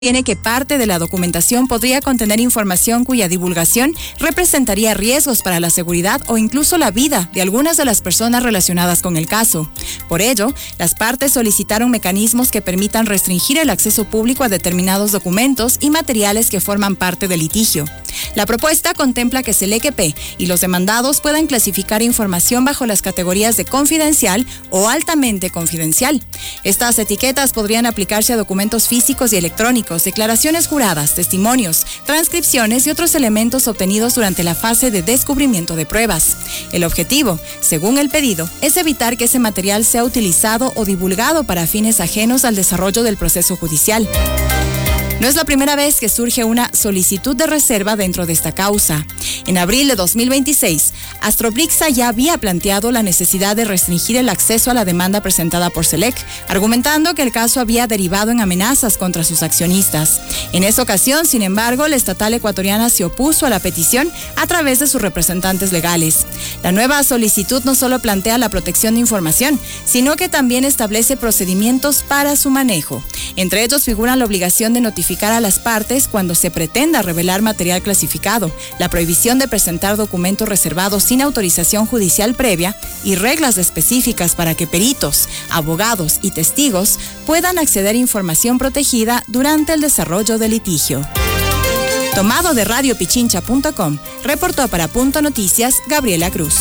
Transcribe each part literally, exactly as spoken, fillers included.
Tiene que parte de la documentación podría contener información cuya divulgación representaría riesgos para la seguridad o incluso la vida de algunas de las personas relacionadas con el caso. Por ello, las partes solicitaron mecanismos que permitan restringir el acceso público a determinados documentos y materiales que forman parte del litigio. La propuesta contempla que SELEC-P y los demandados puedan clasificar información bajo las categorías de confidencial o altamente confidencial. Estas etiquetas podrían aplicarse a documentos físicos y electrónicos, declaraciones juradas, testimonios, transcripciones y otros elementos obtenidos durante la fase de descubrimiento de pruebas. El objetivo, según el pedido, es evitar que ese material sea utilizado o divulgado para fines ajenos al desarrollo del proceso judicial. No es la primera vez que surge una solicitud de reserva dentro de esta causa. En abril de dos mil veintiséis, Astrobrixa ya había planteado la necesidad de restringir el acceso a la demanda presentada por SELEC, argumentando que el caso había derivado en amenazas contra sus accionistas. En esa ocasión, sin embargo, la estatal ecuatoriana se opuso a la petición a través de sus representantes legales. La nueva solicitud no solo plantea la protección de información, sino que también establece procedimientos para su manejo. Entre ellos figuran la obligación de notificar a las partes cuando se pretenda revelar material clasificado, la prohibición de presentar documentos reservados sin autorización judicial previa y reglas específicas para que peritos, abogados y testigos puedan acceder a información protegida durante el desarrollo del litigio. Tomado de radio pichincha punto com, reportó para Punto Noticias Gabriela Cruz.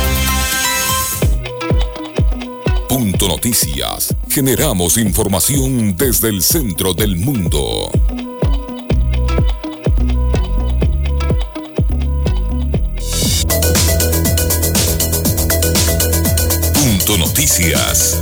Punto Noticias. Generamos información desde el centro del mundo. Punto Noticias.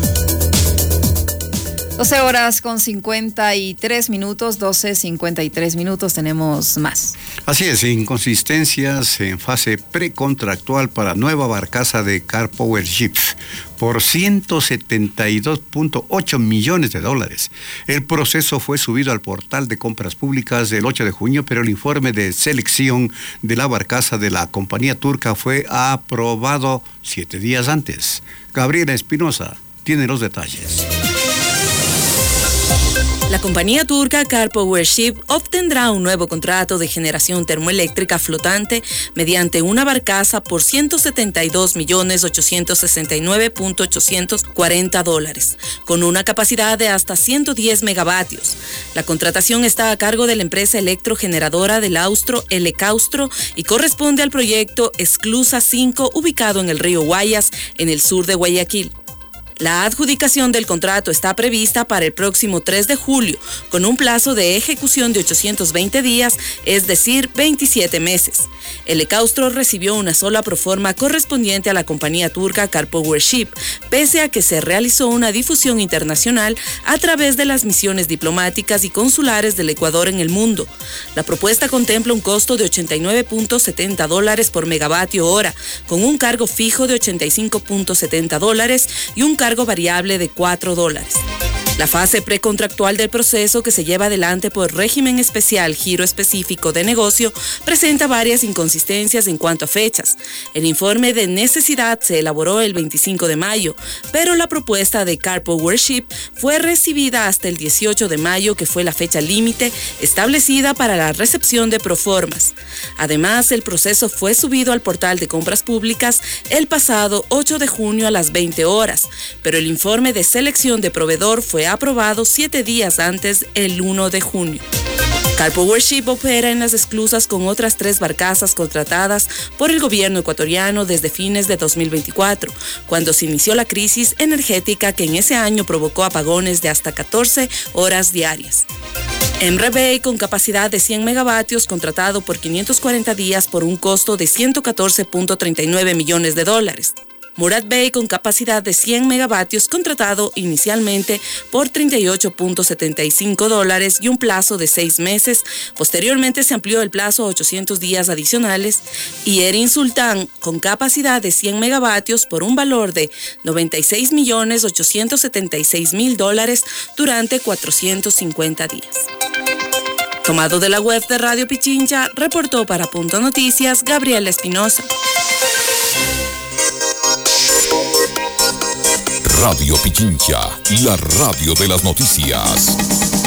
doce horas con cincuenta y tres minutos, doce cincuenta y tres minutos, tenemos más. Así es, inconsistencias en fase precontractual para nueva barcaza de Car Power Ships por ciento setenta y dos punto ocho millones de dólares. El proceso fue subido al portal de compras públicas el ocho de junio, pero el informe de selección de la barcaza de la compañía turca fue aprobado siete días antes. Gabriela Espinosa tiene los detalles. La compañía turca Car Power Ship obtendrá un nuevo contrato de generación termoeléctrica flotante mediante una barcaza por ciento setenta y dos millones ochocientos sesenta y nueve mil ochocientos cuarenta dólares, con una capacidad de hasta ciento diez megavatios. La contratación está a cargo de la empresa electrogeneradora del Austro Elecaustro y corresponde al proyecto Esclusa cinco, ubicado en el río Guayas, en el sur de Guayaquil. La adjudicación del contrato está prevista para el próximo tres de julio, con un plazo de ejecución de ochocientos veinte días, es decir, veintisiete meses. El Elecaustro recibió una sola proforma correspondiente a la compañía turca Car Power Ship, pese a que se realizó una difusión internacional a través de las misiones diplomáticas y consulares del Ecuador en el mundo. La propuesta contempla un costo de ochenta y nueve punto setenta dólares por megavatio hora, con un cargo fijo de ochenta y cinco punto setenta dólares y un cargo cargo variable de cuatro dólares. La fase precontractual del proceso, que se lleva adelante por régimen especial giro específico de negocio, presenta varias inconsistencias en cuanto a fechas. El informe de necesidad se elaboró el veinticinco de mayo, pero la propuesta de Car Power Ship fue recibida hasta el dieciocho de mayo, que fue la fecha límite establecida para la recepción de proformas. Además, el proceso fue subido al portal de compras públicas el pasado ocho de junio a las veinte horas, pero el informe de selección de proveedor fue aprobado siete días antes, el uno de junio. Car Power Ship opera en las esclusas con otras tres barcazas contratadas por el gobierno ecuatoriano desde fines de dos mil veinticuatro, cuando se inició la crisis energética que en ese año provocó apagones de hasta catorce horas diarias. Emre Bey, con capacidad de cien megavatios, contratado por quinientos cuarenta días por un costo de ciento catorce punto treinta y nueve millones de dólares. Murad Bey, con capacidad de cien megavatios, contratado inicialmente por treinta y ocho punto setenta y cinco dólares y un plazo de seis meses. Posteriormente se amplió el plazo a ochocientos días adicionales. Y Erin Sultán, con capacidad de cien megavatios por un valor de noventa y seis millones ochocientos setenta y seis mil dólares durante cuatrocientos cincuenta días. Tomado de la web de Radio Pichincha, reportó para Punto Noticias Gabriela Espinosa. Radio Pichincha, la radio de las noticias.